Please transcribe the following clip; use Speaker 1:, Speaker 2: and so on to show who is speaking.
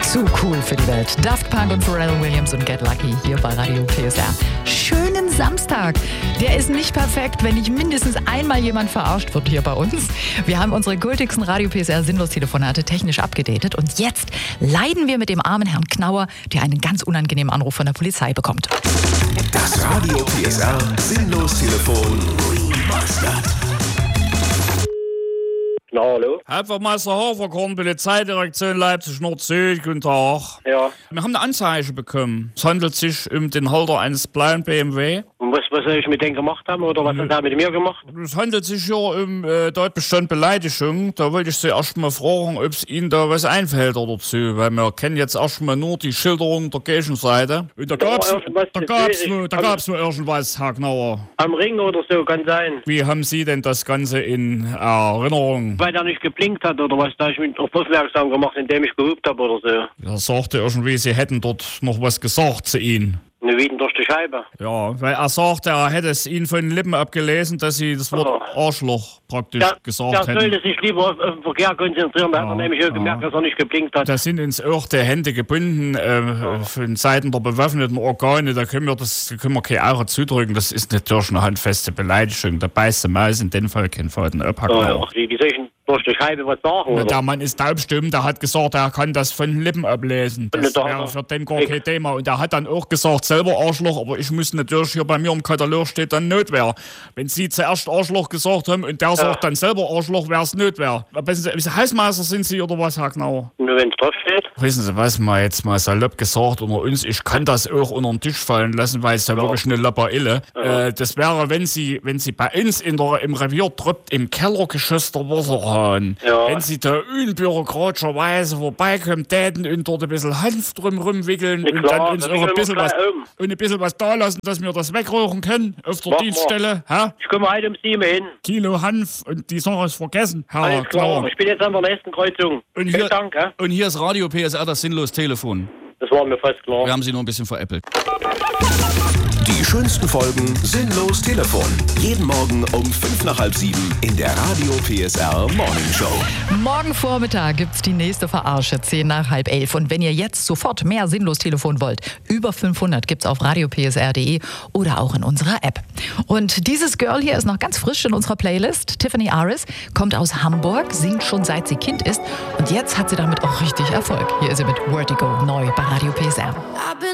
Speaker 1: Zu cool für die Welt. Daft Punk und Pharrell Williams und Get Lucky hier bei Radio PSR. Schönen Samstag. Der ist nicht perfekt, wenn nicht mindestens einmal jemand verarscht wird hier bei uns. Wir haben unsere gültigsten Radio PSR Sinnlos-Telefonate technisch abgedatet und jetzt leiden wir mit dem armen Herrn Knauer, der einen ganz unangenehmen Anruf von der Polizei bekommt.
Speaker 2: Das Radio PSR Sinnlos-Telefon Remastered.
Speaker 3: Na, hallo?
Speaker 4: Hauptwachtmeister Haferkorn, Polizeidirektion Leipzig-Nord-Süd, guten Tag.
Speaker 3: Ja.
Speaker 4: Wir haben eine Anzeige bekommen. Es handelt sich um den Halter eines blauen BMW.
Speaker 3: Und was soll ich mit denen gemacht haben oder was hat er mit mir gemacht?
Speaker 4: Es handelt sich hier um Tatbestand Beleidigung. Da wollte ich Sie erst mal fragen, ob es Ihnen da was einfällt dazu. Weil wir kennen jetzt erst mal nur die Schilderung der Gegenseite. Und da gab's nur irgendwas, Herr Knauer.
Speaker 3: Am Ring oder so, kann sein.
Speaker 4: Wie haben Sie denn das Ganze in Erinnerung?
Speaker 3: Weil er nicht geblinkt hat oder was, da ich mich auf aufmerksam gemacht, indem ich gehupt habe oder so.
Speaker 4: Er sagte irgendwie, Sie hätten dort noch was gesagt zu Ihnen.
Speaker 3: Eine Wieden durch die Scheibe.
Speaker 4: Ja, weil er sagte, er hätte es Ihnen von den Lippen abgelesen, dass Sie das Wort Arschloch praktisch gesagt hätten.
Speaker 3: Der sollte sich lieber auf den Verkehr konzentrieren, da hat er nämlich auch gemerkt, dass er nicht geblinkt hat.
Speaker 4: Da sind ins Irrte Hände gebunden von Seiten der bewaffneten Organe, da können wir keine Aure zudrücken, das ist natürlich eine handfeste Beleidigung, da beißt der Maus in dem Fall keinen Faden ab.
Speaker 3: Wie soll ich denn durch die Scheibe was sagen? Oder?
Speaker 4: Der Mann ist taubstumm, der hat gesagt, er kann das von den Lippen ablesen. Das wäre für den gar kein Thema. Und er hat dann auch gesagt, selber Arschloch, aber ich muss natürlich, hier bei mir im Katalog steht dann Notwehr. Wenn Sie zuerst Arschloch gesagt haben und der sagt dann selber Arschloch, wäre es Notwehr. Wissen Sie, Hausmeister sind Sie oder was, Herr Knauer?
Speaker 3: Nur wenn es drauf steht.
Speaker 4: Wissen Sie was, mal jetzt mal salopp gesagt unter uns, ich kann das auch unter den Tisch fallen lassen, weil es ja wirklich eine Lapperille. Das wäre, wenn Sie bei uns im Revier droppt, im Kellergeschoss der Wasserhahn. Ja. Wenn Sie da unbürokratischerweise vorbeikommen täten und dort ein bisschen Hanf drum rumwickeln und dann uns auch ein bisschen was da lassen, dass wir das wegrauchen können auf der Dienststelle.
Speaker 3: Ich komme heute um 7 hin.
Speaker 4: Kilo Hanf und die Sache ist vergessen, Herr
Speaker 3: Alles klar,
Speaker 4: Knauer.
Speaker 3: ich bin jetzt an der nächsten Kreuzung.
Speaker 5: Und hier ist Radio PSR, das Sinnlos-Telefon.
Speaker 3: Das war mir fast klar.
Speaker 5: Wir haben Sie nur ein bisschen veräppelt.
Speaker 2: Die schönsten Folgen Sinnlos Telefon. Jeden Morgen um 6:55 in der Radio PSR Morning Show.
Speaker 1: Morgen Vormittag gibt's die nächste Verarsche, 10:30. Und wenn ihr jetzt sofort mehr Sinnlos-Telefon wollt, über 500 gibt's auf radiopsr.de oder auch in unserer App. Und dieses Girl hier ist noch ganz frisch in unserer Playlist. Tiffany Aris kommt aus Hamburg, singt schon seit sie Kind ist und jetzt hat sie damit auch richtig Erfolg. Hier ist sie mit Vertigo neu bei Radio PSR.